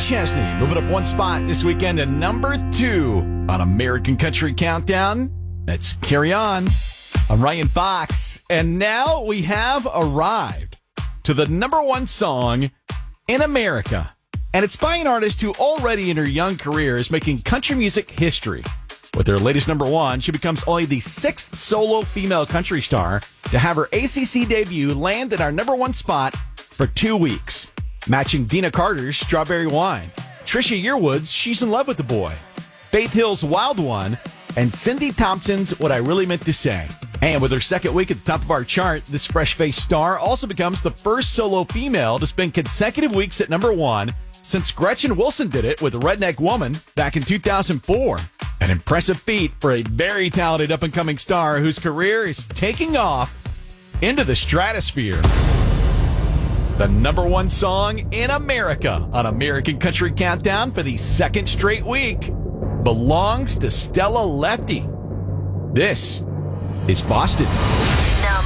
Chesney moving up one spot this weekend to number 2 on American Country Countdown. Let's carry on. I'm Ryan Fox, and now we have arrived to the number 1 song in America. And it's by an artist who already in her young career is making country music history. With her latest number 1, she becomes only the 6th solo female country star to have her ACC debut land at our number 1 spot for 2 weeks, matching Dina Carter's Strawberry Wine, Trisha Yearwood's She's in Love with the Boy, Faith Hill's Wild One, and Cindy Thompson's What I Really Meant to Say. And with her second week at the top of our chart, this fresh-faced star also becomes the first solo female to spend consecutive weeks at number 1 since Gretchen Wilson did it with Redneck Woman back in 2004. An impressive feat for a very talented up-and-coming star whose career is taking off into the stratosphere. The number 1 song in America on American Country Countdown for the second straight week belongs to Stella Lefty. This is Boston.